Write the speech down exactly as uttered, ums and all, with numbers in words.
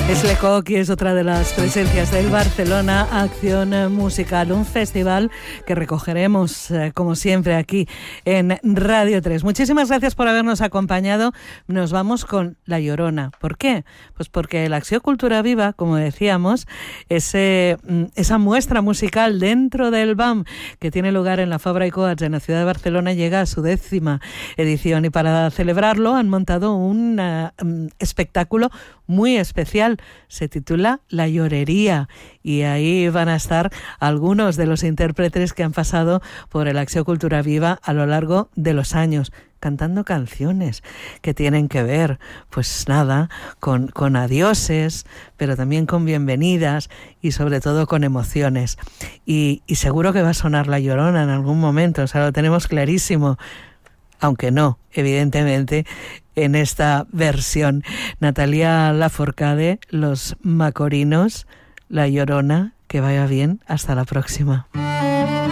Slecoq es otra de las presencias del Barcelona Acción Musical, un festival que recogeremos, eh, como siempre, aquí en Radio tres. Muchísimas gracias por habernos acompañado. Nos vamos con La Llorona. ¿Por qué? Pues porque la Acció Cultura Viva, como decíamos, ese, esa muestra musical dentro del B A M que tiene lugar en la Fabra i Coats en la ciudad de Barcelona llega a su décima edición, y para celebrarlo han montado un uh, espectáculo muy especial. Se titula La Llorería, y ahí van a estar algunos de los intérpretes que han pasado por el Acció Cultura Viva a lo largo de los años, cantando canciones que tienen que ver, pues nada, con, con adioses, pero también con bienvenidas y sobre todo con emociones. Y, y seguro que va a sonar La Llorona en algún momento, o sea, lo tenemos clarísimo. Aunque no, evidentemente, en esta versión. Natalia Lafourcade, Los Macorinos, La Llorona, que vaya bien, hasta la próxima.